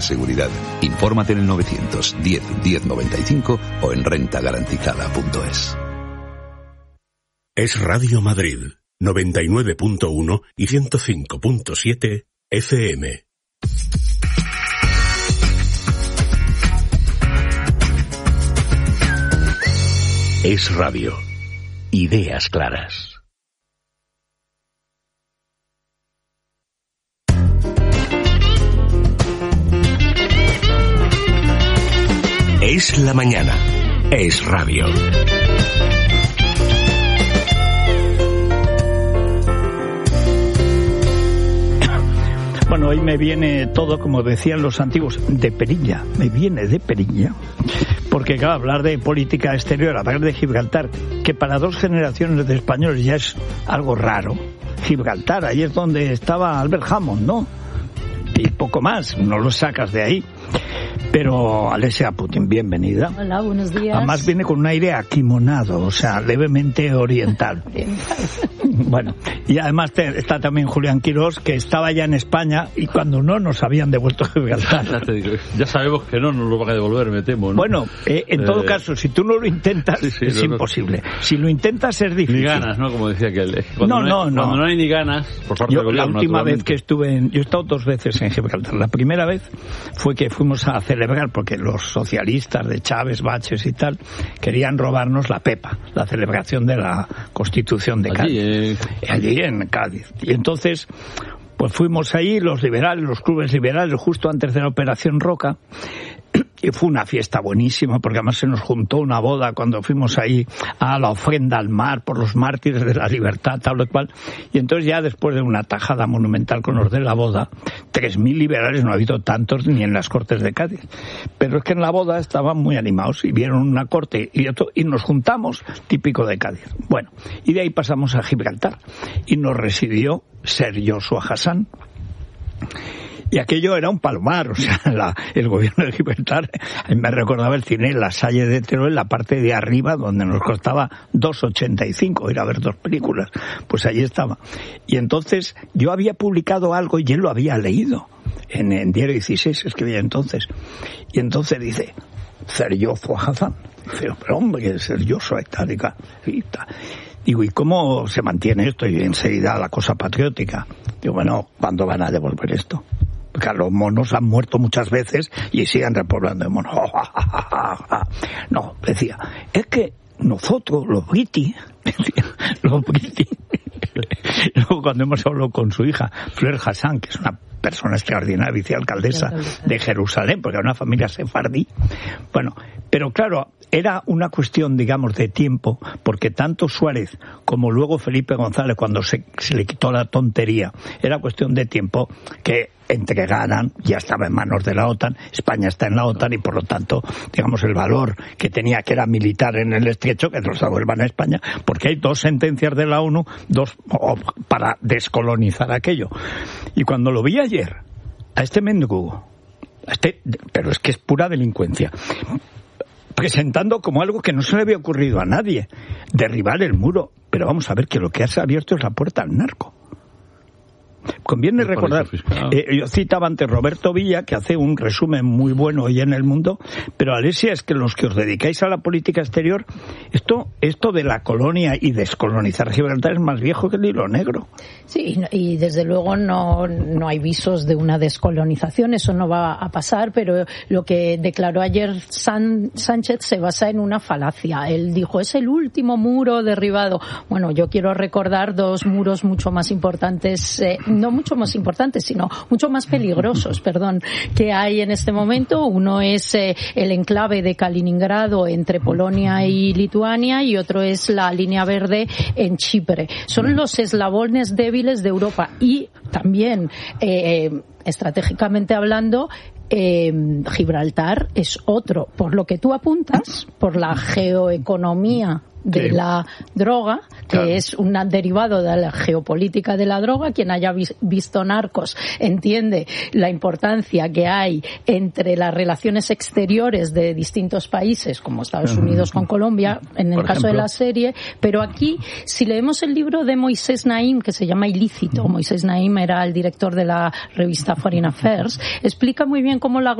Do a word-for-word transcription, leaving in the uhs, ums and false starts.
Seguridad. Infórmate en el novecientos diez diez noventa y cinco o en renta garantizada punto es. Es Radio Madrid, noventa y nueve punto uno y ciento cinco punto siete F M. Es Radio. Ideas claras. Es la mañana. Es Radio. Bueno, hoy me viene todo, como decían los antiguos, de perilla. Me viene de perilla. Porque, claro, hablar de política exterior, hablar de Gibraltar, que para dos generaciones de españoles ya es algo raro. Gibraltar, ahí es donde estaba Albert Hammond, ¿no? Y poco más, no lo sacas de ahí. Pero Alessia Putin, bienvenida. Hola, buenos días. Además viene con un aire aquimonado, o sea, levemente oriental. Oriental. Bueno, y además te, está también Julián Quirós, que estaba ya en España y cuando no nos habían devuelto Gibraltar. Ya, te digo, ya sabemos que no nos lo van a devolver, me temo, ¿no? Bueno, eh, en eh... todo caso, si tú no lo intentas, sí, sí, es no, imposible. No. Si lo intentas es difícil. Ni ganas, ¿no? Como decía aquel. Cuando no, no, no, no. Cuando no hay ni ganas, por parte yo, del gobierno. La última vez que estuve en... Yo he estado dos veces en Gibraltar. La primera vez fue que fuimos a celebrar, porque los socialistas de Chávez, Baches y tal, querían robarnos la Pepa, la celebración de la Constitución de Cádiz. Allí, eh... Allí en Cádiz. Y entonces, pues fuimos ahí, los liberales, los clubes liberales, justo antes de la Operación Roca, y fue una fiesta buenísima, porque además se nos juntó una boda cuando fuimos ahí a la ofrenda al mar por los mártires de la libertad, tal o cual. Y entonces ya después de una tajada monumental con los de la boda, tres mil liberales, no ha habido tantos ni en las Cortes de Cádiz. Pero es que en la boda estaban muy animados y vieron una corte y otro, y nos juntamos, típico de Cádiz. Bueno, y de ahí pasamos a Gibraltar y nos recibió Sir Joshua Hassan. Y aquello era un palomar, o sea, la, el gobierno de Gibraltar, me recordaba el cine La Salle de Teruel, la parte de arriba, donde nos costaba dos ochenta y cinco ir a ver dos películas, pues allí estaba. Y entonces yo había publicado algo y él lo había leído, en, en Diario dieciséis escribía entonces. Y entonces dice, Sir Joshua Hassan, dice, pero hombre, Sir Joshua y tal, y tal. Digo, ¿y cómo se mantiene esto? Y enseguida la cosa patriótica. Digo, bueno, ¿cuándo van a devolver esto? Porque los monos han muerto muchas veces y siguen repoblando de monos. No, decía, es que nosotros, los briti, los briti, luego cuando hemos hablado con su hija, Fleur Hassan, que es una persona extraordinaria, vicealcaldesa de Jerusalén, porque era una familia sefardí. Bueno, pero claro, era una cuestión, digamos, de tiempo, porque tanto Suárez como luego Felipe González, cuando se, se le quitó la tontería, era cuestión de tiempo que entregaran, ya estaba en manos de la OTAN, España está en la OTAN y por lo tanto, digamos, el valor que tenía, que era militar en el estrecho, que nos devuelvan a España, porque hay dos sentencias de la ONU, dos oh, para descolonizar aquello. Y cuando lo vi ayer, a este mendigo, a este, pero es que es pura delincuencia, presentando como algo que no se le había ocurrido a nadie, derribar el muro, pero vamos a ver que lo que has abierto es la puerta al narco. Conviene recordar, eh, yo citaba antes Roberto Villa, que hace un resumen muy bueno hoy en El Mundo, pero Alessia, es que los que os dedicáis a la política exterior, esto esto de la colonia y descolonizar Gibraltar es más viejo que el hilo negro. Sí, y desde luego no, no hay visos de una descolonización, eso no va a pasar, pero lo que declaró ayer San, Sánchez se basa en una falacia. Él dijo, es el último muro derribado. Bueno, yo quiero recordar dos muros mucho más importantes, eh, no mucho más importantes, sino mucho más peligrosos, perdón, que hay en este momento. Uno es eh, el enclave de Kaliningrado entre Polonia y Lituania y otro es la línea verde en Chipre. Son los eslabones débiles de Europa y también, eh, estratégicamente hablando, Eh, Gibraltar es otro, por lo que tú apuntas, por la geoeconomía de sí. la droga, que claro. es un derivado de la geopolítica de la droga. Quien haya vis- visto Narcos entiende la importancia que hay entre las relaciones exteriores de distintos países, como Estados Unidos con Colombia, en el Por caso ejemplo. de la serie. Pero aquí, si leemos el libro de Moisés Naim, que se llama Ilícito, Moisés Naim era el director de la revista Foreign Affairs, explica muy bien cómo la